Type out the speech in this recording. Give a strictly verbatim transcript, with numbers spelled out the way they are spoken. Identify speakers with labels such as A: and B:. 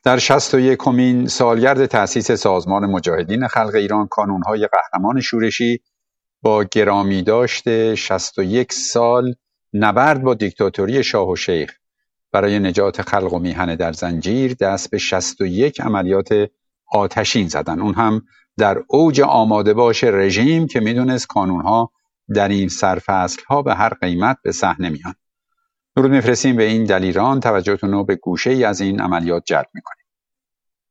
A: در شصت و یکمین سالگرد تأسیس سازمان مجاهدین خلق ایران، کانونهای قهرمان شورشی با گرامی داشته شصت و یک سال نبرد با دیکتاتوری شاه و شیخ برای نجات خلق و میهن در زنجیر دست به شصت و یک عملیات آتشین زدن، اون هم در اوج آماده باش رژیم که میدونست کانونها در این سرفصلها به هر قیمت به صحنه میان. درود میفرستیم به این دلیران، توجهتون رو به گوشه ای از این عملیات جلب میکنیم.